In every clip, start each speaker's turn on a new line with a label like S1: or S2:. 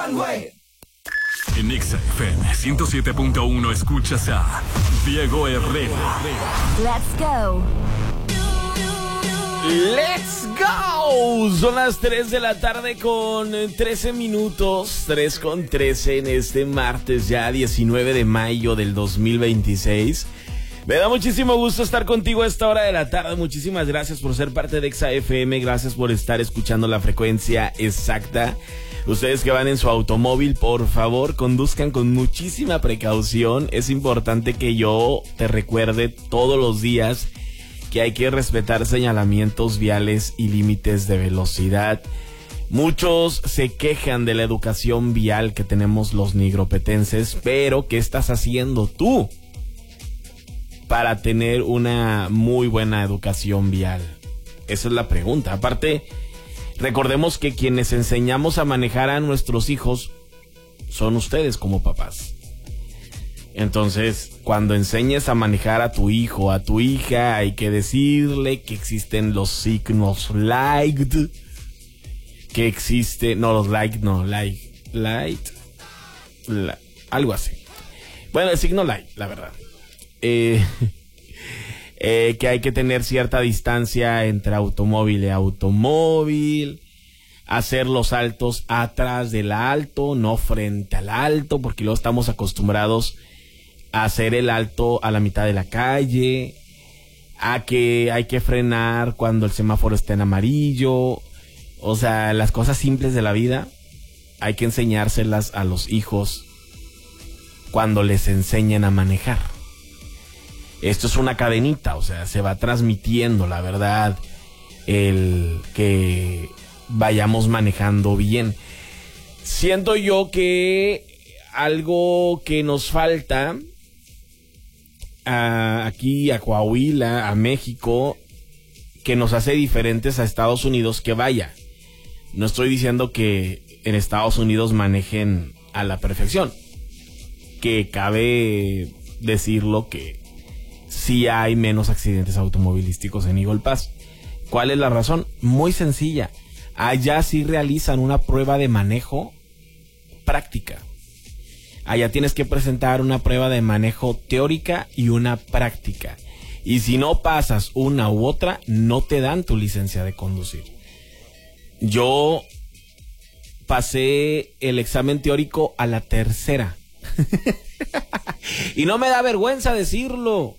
S1: one way.
S2: En Exa FM 107.1 escuchas a Diego Herrera.
S3: Let's go.
S4: ¡Let's go! Son las 3 de la tarde con 13 minutos, 3 con 13 en este martes ya 19 de mayo del 2026. Me da muchísimo gusto estar contigo a esta hora de la tarde. Muchísimas gracias por ser parte de Exa FM, gracias por estar escuchando la frecuencia exacta. Ustedes que van en su automóvil, por favor, conduzcan con muchísima precaución. Es importante que yo te recuerde todos los días que hay que respetar señalamientos viales y límites de velocidad. Muchos se quejan de la educación vial que tenemos los nigropetenses, pero ¿qué estás haciendo tú para tener una muy buena educación vial? Esa es la pregunta. Aparte, recordemos que quienes enseñamos a manejar a nuestros hijos son ustedes como papás. Entonces, cuando enseñes a manejar a tu hijo, a tu hija, hay que decirle que existen los signos light, que existe, no los like, no, light, algo así. Bueno, el signo light, la verdad. Que hay que tener cierta distancia entre automóvil y automóvil, hacer los altos atrás del alto, no frente al alto, porque luego estamos acostumbrados a hacer el alto a la mitad de la calle, a que hay que frenar cuando el semáforo está en amarillo. O sea, las cosas simples de la vida hay que enseñárselas a los hijos cuando les enseñen a manejar. Esto es una cadenita, o sea, se va transmitiendo, la verdad, el que vayamos manejando bien. Siento yo que algo que nos falta aquí a Coahuila, a México, que nos hace diferentes a Estados Unidos, que vaya, no estoy diciendo que en Estados Unidos manejen a la perfección, que cabe decirlo que sí hay menos accidentes automovilísticos en Eagle Pass. ¿Cuál es la razón? Muy sencilla, allá sí realizan una prueba de manejo práctica. Allá tienes que presentar una prueba de manejo teórica y una práctica. Y si no pasas una u otra, no te dan tu licencia de conducir. Yo pasé el examen teórico a la tercera. Y no me da vergüenza decirlo.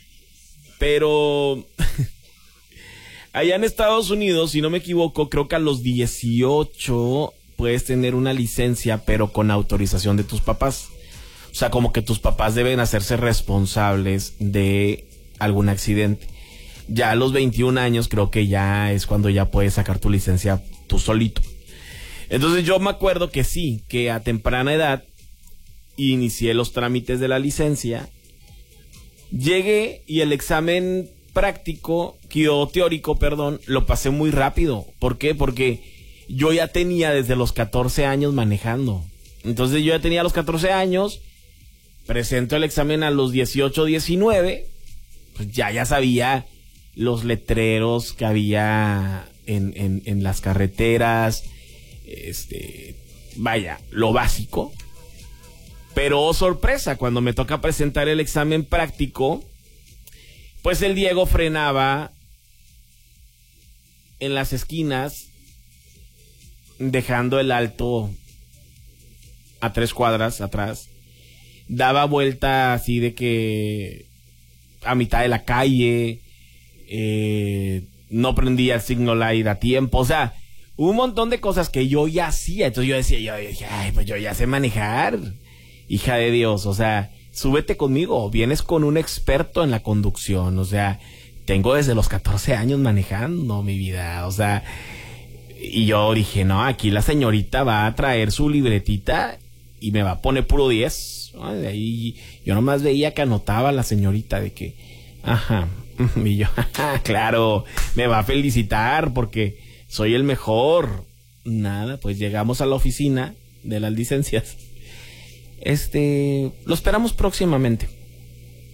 S4: Pero allá en Estados Unidos, si no me equivoco, creo que a los 18... puedes tener una licencia, pero con autorización de tus papás. O sea, como que tus papás deben hacerse responsables de algún accidente. Ya a los 21 años creo que ya es cuando ya puedes sacar tu licencia tú solito. Entonces yo me acuerdo que sí, que a temprana edad inicié los trámites de la licencia. Llegué y el examen teórico, lo pasé muy rápido. ¿Por qué? Porque yo ya tenía desde los 14 años manejando. Entonces yo ya tenía los 14 años, presento el examen a los 18, 19, pues ya sabía los letreros que había en las carreteras, vaya, lo básico. Pero oh, sorpresa, cuando me toca presentar el examen práctico, pues el Diego frenaba en las esquinas, dejando el alto a 3 cuadras atrás, daba vuelta así de que a mitad de la calle, no prendía el signal light a tiempo, o sea, un montón de cosas que yo ya hacía. Entonces yo decía, ay, pues yo ya sé manejar, hija de Dios, o sea, súbete conmigo, vienes con un experto en la conducción, o sea, tengo desde los 14 años manejando mi vida, o sea. Y yo dije, no, aquí la señorita va a traer su libretita y me va a poner puro 10. ¿No? De ahí yo nomás veía que anotaba la señorita de que, ajá, y yo, claro, me va a felicitar porque soy el mejor. Nada, pues llegamos a la oficina de las licencias. Lo esperamos próximamente.